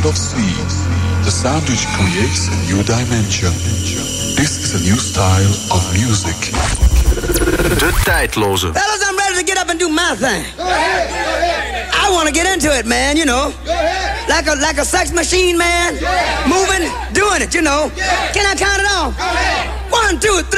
sound of sea, the sound which creates a new dimension. This is a new style of music. De tijdloze. Fellas, I'm ready to get up and do my thing. I want to get into it, man, you know. Like a sex machine, man. Moving, doing it, you know. Can I count it off? 1, 2, 3.